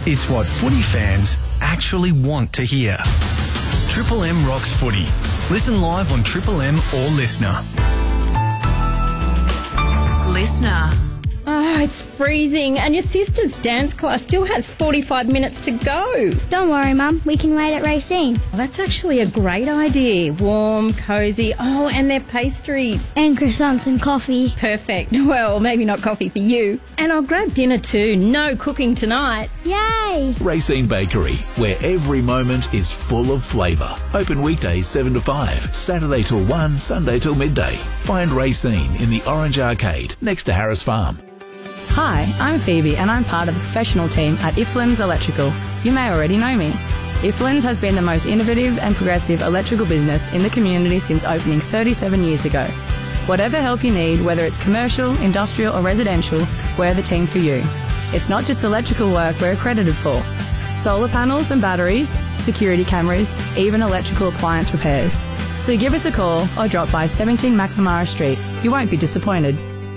It's what footy fans actually want to hear. Triple M rocks footy. Listen live on Triple M or Listener. Listener. Oh, it's freezing and your sister's dance class still has 45 minutes to go. Don't worry, Mum. We can wait at Racine. Well, that's actually a great idea. Warm, cosy. Oh, and their pastries. And croissants and coffee. Perfect. Well, maybe not coffee for you. And I'll grab dinner too. No cooking tonight. Yay! Racine Bakery, where every moment is full of flavour. Open weekdays 7 to 5, Saturday till 1, Sunday till midday. Find Racine in the Orange Arcade next to Harris Farm. Hi, I'm Phoebe and I'm part of the professional team at Iflins Electrical. You may already know me. Iflins has been the most innovative and progressive electrical business in the community since opening 37 years ago. Whatever help you need, whether it's commercial, industrial or residential, we're the team for you. It's not just electrical work we're accredited for. Solar panels and batteries, security cameras, even electrical appliance repairs. So give us a call or drop by 17 McNamara Street. You won't be disappointed.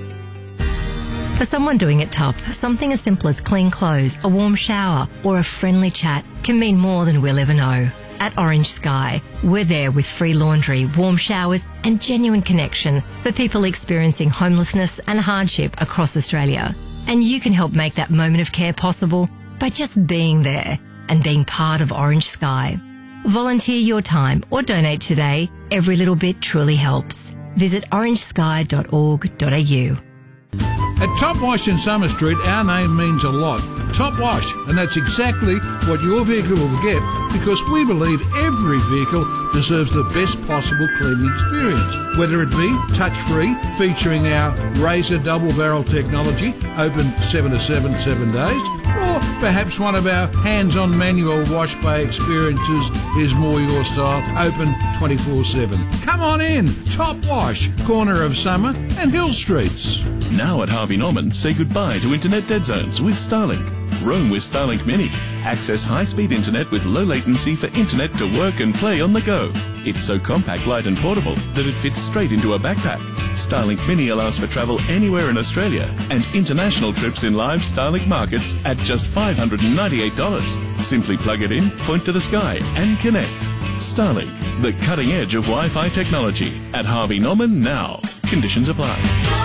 For someone doing it tough, something as simple as clean clothes, a warm shower or a friendly chat can mean more than we'll ever know. At Orange Sky, we're there with free laundry, warm showers and genuine connection for people experiencing homelessness and hardship across Australia. And you can help make that moment of care possible by just being there and being part of Orange Sky. Volunteer your time or donate today. Every little bit truly helps. Visit orangesky.org.au. At Top Wash in Summer Street, our name means a lot. Top Wash, and that's exactly what your vehicle will get because we believe every vehicle deserves the best possible cleaning experience. Whether it be touch-free, featuring our Razor double-barrel technology, open 7 to 7 days, or perhaps one of our hands-on manual wash bay experiences is more your style, open 24/7. Come on in, Top Wash, corner of Summer and Hill Streets. Now at Harvey Norman, say goodbye to internet dead zones with Starlink. Roam with Starlink Mini. Access high-speed internet with low latency for internet to work and play on the go. It's so compact, light and portable that it fits straight into a backpack. Starlink Mini allows for travel anywhere in Australia and international trips in live Starlink markets at just $598. Simply plug it in, point to the sky and connect. Starlink, the cutting edge of Wi-Fi technology. At Harvey Norman now. Conditions apply.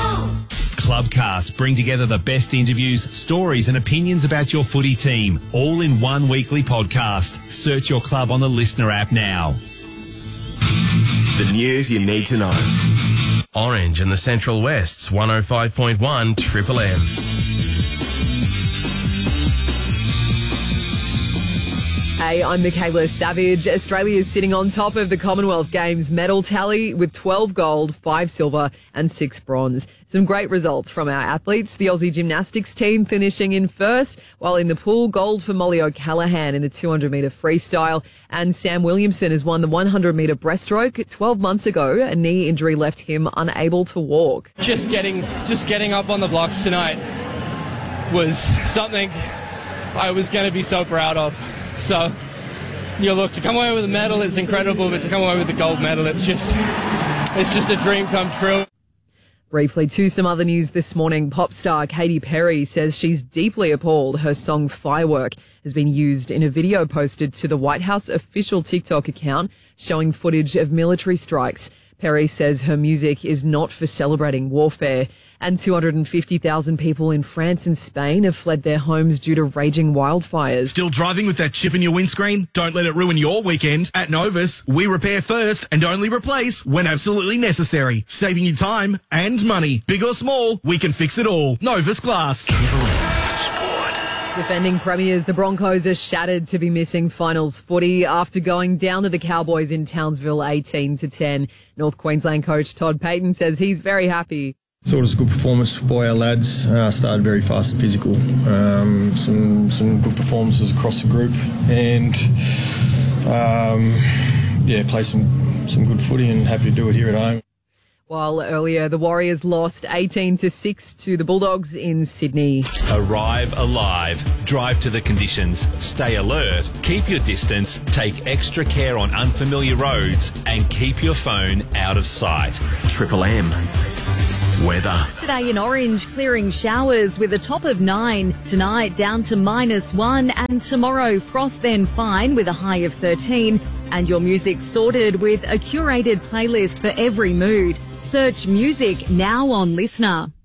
Clubcast bring together the best interviews, stories and opinions about your footy team, all in one weekly podcast. Search your club on the Listener app now. The news you need to know. Orange and the Central West's 105.1 Triple M. Hey, I'm Michaela Savage. Australia is sitting on top of the Commonwealth Games medal tally with 12 gold, 5 silver and 6 bronze. Some great results from our athletes. The Aussie gymnastics team finishing in first, while in the pool, gold for Molly O'Callaghan in the 200-metre freestyle. And Sam Williamson has won the 100-metre breaststroke. 12 months ago, a knee injury left him unable to walk. Just getting up on the blocks tonight was something I was going to be so proud of. So, look, to come away with a medal, it's incredible, but to come away with the gold medal, it's just a dream come true. Briefly to some other news this morning, pop star Katy Perry says she's deeply appalled her song Firework has been used in a video posted to the White House official TikTok account showing footage of military strikes. Perry says her music is not for celebrating warfare. And 250,000 people in France and Spain have fled their homes due to raging wildfires. Still driving with that chip in your windscreen? Don't let it ruin your weekend. At Novus, we repair first and only replace when absolutely necessary. Saving you time and money. Big or small, we can fix it all. Novus Glass. Defending premiers, the Broncos are shattered to be missing finals footy after going down to the Cowboys in Townsville 18-10. North Queensland coach Todd Payton says he's very happy. Thought it was a good performance by our lads. Started very fast and physical. Some good performances across the group, and play some good footy, and happy to do it here at home. While earlier the Warriors lost 18-6 to the Bulldogs in Sydney. Arrive alive. Drive to the conditions. Stay alert. Keep your distance. Take extra care on unfamiliar roads and keep your phone out of sight. Triple M. Weather. Today in Orange, clearing showers with a top of 9. Tonight down to -1, and tomorrow frost then fine with a high of 13. And your music sorted with a curated playlist for every mood. Search music now on Listener.